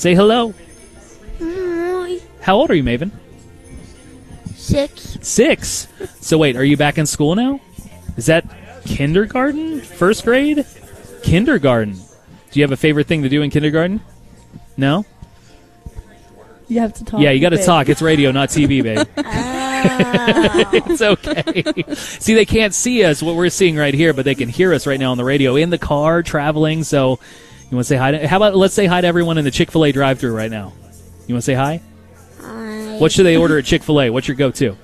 Say hello. Hi. How old are you, Maven? 6. 6. So wait, are you back in school now? Is that kindergarten? First grade? Kindergarten. Do you have a favorite thing to do in kindergarten? No? You have to talk. Yeah, you got to babe. talk. It's radio, not TV, babe. It's okay. See, they can't see us, what we're seeing right here, but they can hear us right now on the radio, in the car, traveling. So you want to say hi to, how about let's say hi to everyone in the Chick-fil-A drive-thru right now. You want to say hi? Hi. What should they order at Chick-fil-A? What's your go-to?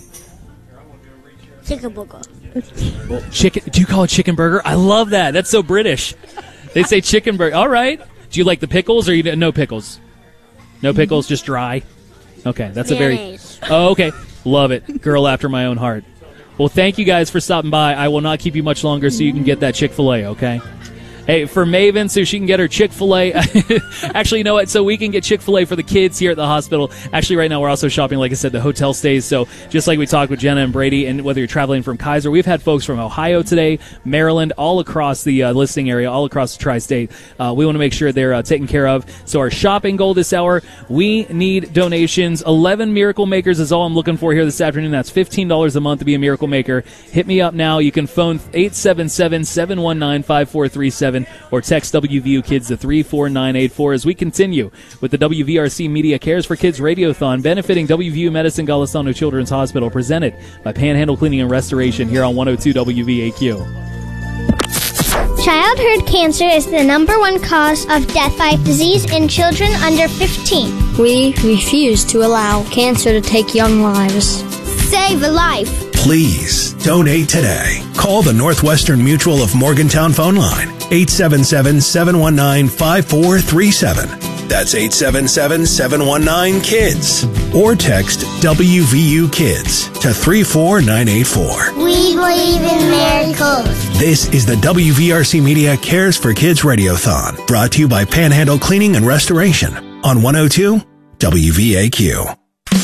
Chicken burger. Chicken? Do you call it chicken burger? I love that. That's so British. They say chicken burger. All right. Do you like the pickles or you no pickles? No pickles, just dry. Okay, that's a very. Mayonnaise. Oh, okay. Love it. Girl after my own heart. Well, thank you guys for stopping by. I will not keep you much longer so you can get that Chick-fil-A, okay? Hey, for Maven, so she can get her Chick-fil-A. Actually, you know what? So we can get Chick-fil-A for the kids here at the hospital. Actually, right now we're also shopping, like I said, the hotel stays. So just like we talked with Jenna and Brady, and whether you're traveling from Kaiser, we've had folks from Ohio today, Maryland, all across the listing area, all across the tri-state. We want to make sure they're taken care of. So our shopping goal this hour, we need donations. 11 Miracle Makers is all I'm looking for here this afternoon. That's $15 a month to be a Miracle Maker. Hit me up now. You can phone 877-719-5437. Or text WVU Kids to 34984 as we continue with the WVRC Media Cares for Kids Radiothon benefiting WVU Medicine Golisano Children's Hospital, presented by Panhandle Cleaning and Restoration here on 102 WVAQ. Childhood cancer is the #1 cause of death by disease in children under 15. We refuse to allow cancer to take young lives. Save a life. Please donate today. Call the Northwestern Mutual of Morgantown phone line, 877-719-5437. That's 877-719-KIDS. Or text WVU Kids to 34984. We believe in miracles. This is the WVRC Media Cares for Kids Radiothon, brought to you by Panhandle Cleaning and Restoration on 102 WVAQ.